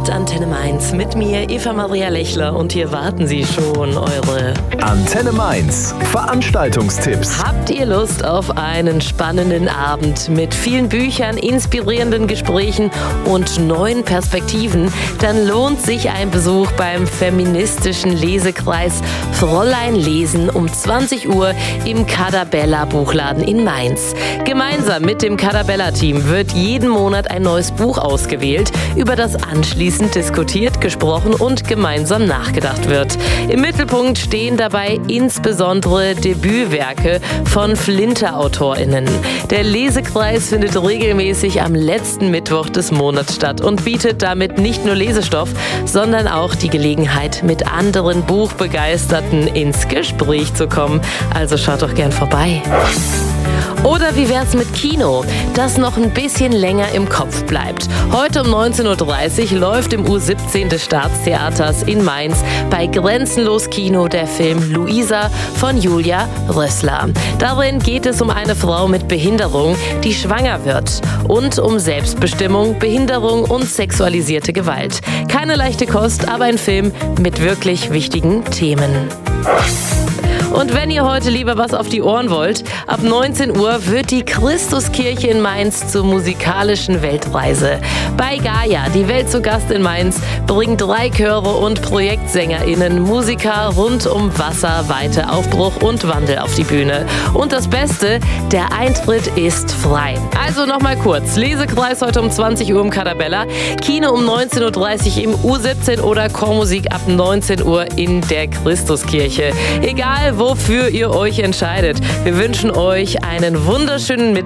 hört Antenne Mainz mit mir, Eva Maria Lechler, und hier warten Sie schon, eure Antenne Mainz Veranstaltungstipps. Habt ihr Lust auf einen spannenden Abend mit vielen Büchern, inspirierenden Gesprächen und neuen Perspektiven? Dann lohnt sich ein Besuch beim feministischen Lesekreis Fräulein Lesen um 20 Uhr im Cadabella Buchladen in Mainz. Gemeinsam mit dem Cadabella-Team wird jeden Monat ein neues Buch ausgewählt, über das anschließend diskutiert, gesprochen und gemeinsam nachgedacht wird. Im Mittelpunkt stehen dabei insbesondere Debütwerke von Flinter-AutorInnen. Der Lesekreis findet regelmäßig am letzten Mittwoch des Monats statt und bietet damit nicht nur Lesestoff, sondern auch die Gelegenheit, mit anderen Buchbegeisterten ins Gespräch zu kommen. Also schaut doch gern vorbei. Oder wie wär's mit Kino, das noch ein bisschen länger im Kopf bleibt? Heute um 19.30 Uhr läuft im U17 des Staatstheaters in Mainz bei Grenzenlos Kino der Film Luisa von Julia Rössler. Darin geht es um eine Frau mit Behinderung, die schwanger wird, und um Selbstbestimmung, Behinderung und sexualisierte Gewalt. Keine leichte Kost, aber ein Film mit wirklich wichtigen Themen. Und wenn ihr heute lieber was auf die Ohren wollt, ab 19 Uhr wird die Christuskirche in Mainz zur musikalischen Weltreise. Bei Gaia, die Welt zu Gast in Mainz, bringen 3 Chöre und Projektsänger*innen Musiker rund um Wasser, Weite, Aufbruch und Wandel auf die Bühne. Und das Beste, der Eintritt ist frei. Also nochmal kurz, Lesekreis heute um 20 Uhr im Cadabella, Kino um 19.30 Uhr im U17 oder Chormusik ab 19 Uhr in der Christuskirche. Egal, wofür ihr euch entscheidet. Wir wünschen euch einen wunderschönen Mittwoch.